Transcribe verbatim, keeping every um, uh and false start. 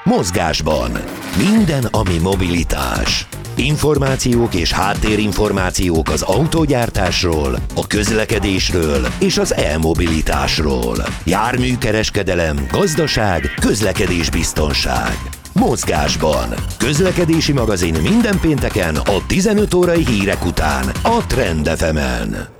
Mozgásban. Minden, ami mobilitás. Információk és háttérinformációk az autógyártásról, a közlekedésről és az e-mobilitásról. Járműkereskedelem, gazdaság, közlekedésbiztonság. Mozgásban. Közlekedési magazin minden pénteken a tizenöt órai hírek után a Trend ef emen.